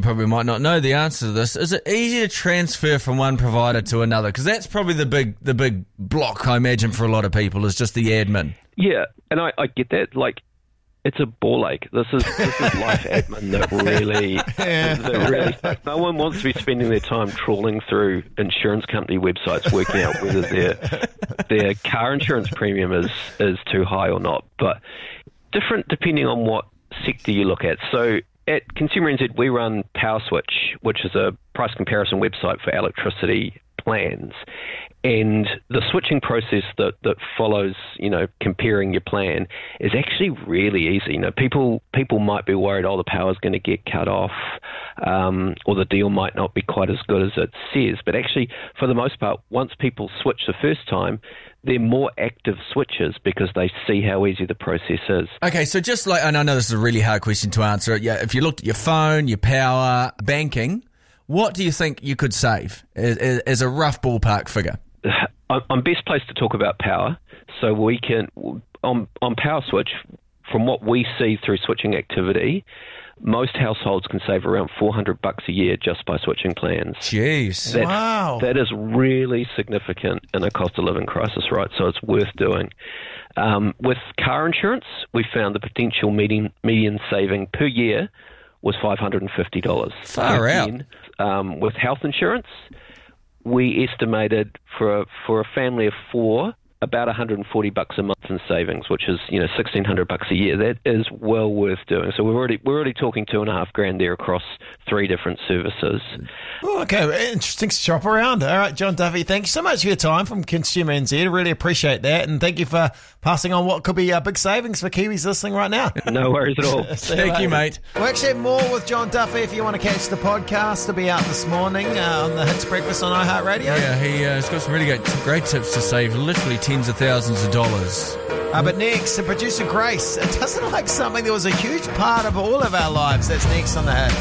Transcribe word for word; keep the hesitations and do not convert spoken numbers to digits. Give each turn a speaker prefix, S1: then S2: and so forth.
S1: probably might not know the answer to this. Is it easy to transfer from one provider to another? Because that's probably the big the big block, I imagine, for a lot of people is just the admin.
S2: Yeah, and I, I get that. Like, it's a ball ache. This is this is life admin that really,
S3: Yeah.
S2: that really. No one wants to be spending their time trawling through insurance company websites, working out whether their their car insurance premium is is too high or not. But different depending on what sector you look at. So at Consumer N Z, we run PowerSwitch, which is a price comparison website for electricity plans. And the switching process that, that follows, you know, comparing your plan is actually really easy. You know, people people might be worried, oh, the power's going to get cut off, um, or the deal might not be quite as good as it says. But actually, for the most part, once people switch the first time, they're more active switchers because they see how easy the process is.
S1: Okay, so just like, and I know this is a really hard question to answer. Yeah, if you looked at your phone, your power, banking, what do you think you could save as, as a rough ballpark figure?
S2: I'm best placed to talk about power. So we can, on, on PowerSwitch, from what we see through switching activity, most households can save around four hundred bucks a year just by switching plans.
S1: Jeez.
S2: That,
S3: Wow.
S2: That is really significant in a cost of living crisis, right? So it's worth doing. Um, with car insurance, we found the potential median, median saving per year was five hundred fifty dollars.
S1: Far out.
S2: Again, um, with health insurance, we estimated for a, for a family of four, about one hundred forty bucks a month in savings, which is, you know, sixteen hundred bucks a year. That is well worth doing. So we're already we're already talking two and a half grand there across three different services.
S3: Oh, okay, interesting to shop around. All right, John Duffy, thank you so much for your time from Consumer N Z. Really appreciate that, and thank you for passing on what could be uh, big savings for Kiwis listening right now.
S2: No worries at all.
S1: Thank you, mate.
S3: We'll actually have more with John Duffy if you want to catch the podcast. It'll be out this morning uh, on the Hits Breakfast on iHeartRadio.
S1: Yeah, he, uh, he's got some really great, great tips to save literally tens of thousands of dollars.
S3: Uh, but next, the producer Grace. It doesn't like something that was a huge part of all of our lives. That's next on the Hit.